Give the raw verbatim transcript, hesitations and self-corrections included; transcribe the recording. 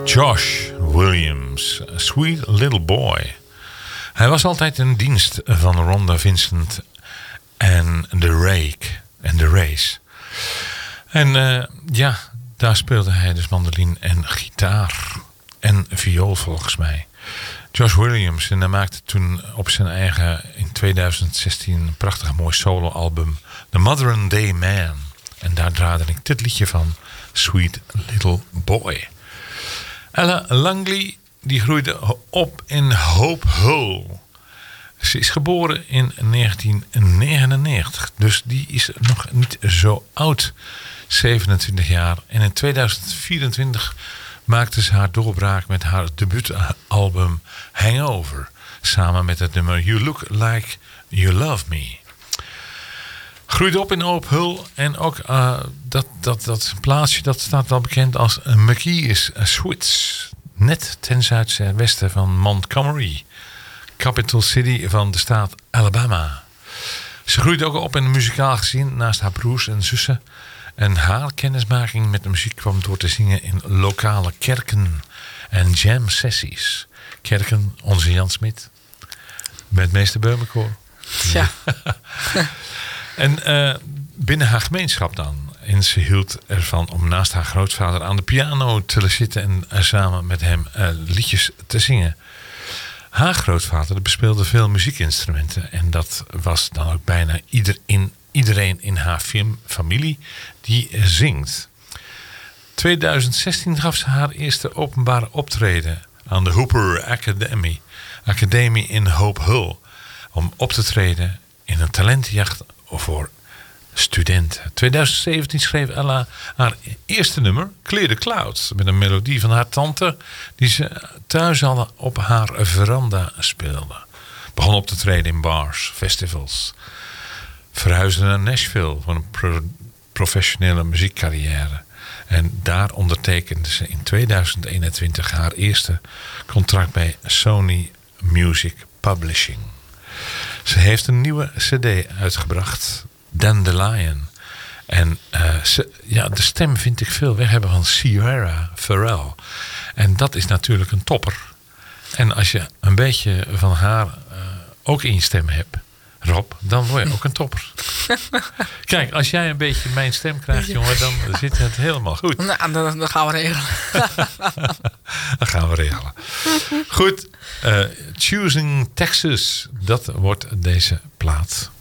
Josh Williams, Sweet Little Boy. Hij was altijd in dienst van Rhonda Vincent en The Rake en The Race. En uh, ja, daar speelde hij dus mandoline en gitaar en viool volgens mij. Josh Williams, en hij maakte toen op zijn eigen in twintig zestien een prachtig mooi soloalbum The Modern Day Man. En daar draaide ik dit liedje van, Sweet Little Boy. Ella Langley, die groeide op in Hope Hull. Ze is geboren in negentien negenennegentig, dus die is nog niet zo oud, zevenentwintig jaar. En in tweeduizend vierentwintig maakte ze haar doorbraak met haar debuutalbum Hangover, samen met het nummer You Look Like You Love Me. Groeide op in Hope Hull en ook uh, dat, dat, dat plaatsje dat staat wel bekend als McKees Swits. Net ten zuidwesten van Montgomery, capital city van de staat Alabama. Ze groeide ook op in een muzikaal gezin naast haar broers en zussen. En haar kennismaking met de muziek kwam door te zingen in lokale kerken en jam sessies. Kerken, onze Jan Smit, met meester Beumenkoor. Ja. En uh, binnen haar gemeenschap dan. En ze hield ervan om naast haar grootvader aan de piano te zitten en uh, samen met hem uh, liedjes te zingen. Haar grootvader bespeelde veel muziekinstrumenten. En dat was dan ook bijna ieder in, iedereen in haar familie die uh, zingt. twintig zestien gaf ze haar eerste openbare optreden aan de Hooper Academy, Academie in Hope Hull. Om op te treden in een talentenjacht voor studenten. twintig zeventien schreef Ella haar eerste nummer, Clear the Clouds, met een melodie van haar tante die ze thuis al op haar veranda speelde. Begon op te treden in bars, festivals. Verhuisde naar Nashville voor een pro- professionele muziekcarrière. En daar ondertekende ze in tweeduizend eenentwintig haar eerste contract bij Sony Music Publishing. Ze heeft een nieuwe cd uitgebracht, Dandelion. En uh, ze, ja, de stem vind ik veel weg hebben van Sierra Farrell. En dat is natuurlijk een topper. En als je een beetje van haar uh, ook in je stem hebt, Rob, dan word je ook een topper. Kijk, als jij een beetje mijn stem krijgt, jongen, dan zit het helemaal goed. Nou, dan, dan gaan we regelen. Dan gaan we regelen. Goed, uh, Choosing Texas, dat wordt deze plaat.